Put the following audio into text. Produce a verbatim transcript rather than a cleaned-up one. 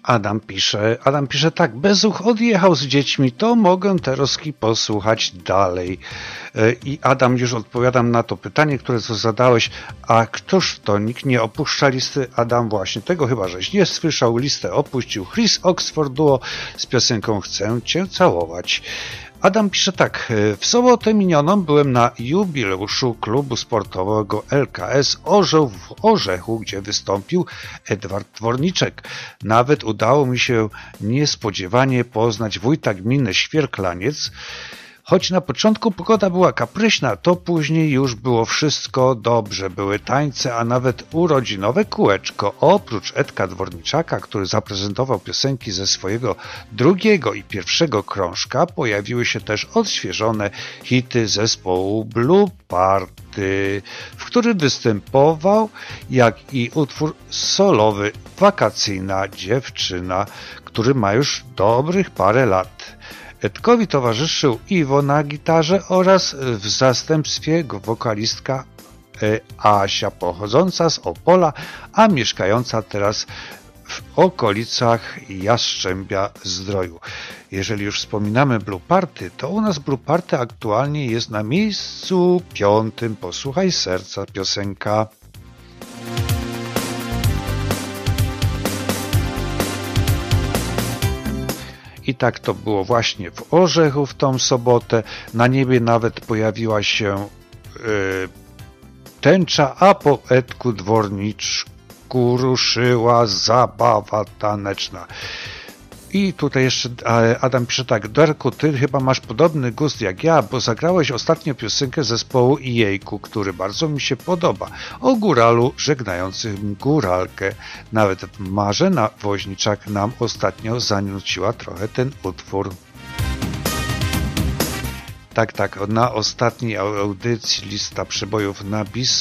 Adam pisze, Adam pisze tak, Bezuch odjechał z dziećmi, to mogę te rozki posłuchać dalej. I Adam, już odpowiadam na to pytanie, które co zadałeś, a któż to, nikt nie opuszcza listy? Adam, właśnie tego chyba żeś nie słyszał, listę opuścił Chris Oxford Duo z piosenką Chcę Cię całować. Adam pisze tak, w sobotę minioną byłem na jubileuszu klubu sportowego L K S Orzeł w Orzechu, gdzie wystąpił Edward Dworniczek. Nawet udało mi się niespodziewanie poznać wójta gminy Świerklaniec. Choć na początku pogoda była kapryśna, to później już było wszystko dobrze. Były tańce, a nawet urodzinowe kółeczko. Oprócz Edka Dworniczaka, który zaprezentował piosenki ze swojego drugiego i pierwszego krążka, pojawiły się też odświeżone hity zespołu Blue Party, w którym występował, jak i utwór solowy Wakacyjna dziewczyna, który ma już dobrych parę lat. Edkowi towarzyszył Iwo na gitarze oraz w zastępstwie wokalistka Asia, pochodząca z Opola, a mieszkająca teraz w okolicach Jastrzębia Zdroju. Jeżeli już wspominamy Blue Party, to u nas Blue Party aktualnie jest na miejscu piątym. Posłuchaj serca, piosenka. I tak to było właśnie w Orzechu w tą sobotę. Na niebie nawet pojawiła się yy, tęcza, a po Edku Dworniczku ruszyła zabawa taneczna. I tutaj jeszcze Adam pisze tak, Darku, ty chyba masz podobny gust jak ja, bo zagrałeś ostatnio piosenkę zespołu Jejku, który bardzo mi się podoba. O góralu żegnającym góralkę. Nawet Marzena Woźniczak nam ostatnio zanuciła trochę ten utwór. Tak, tak, na ostatniej audycji lista przebojów na bis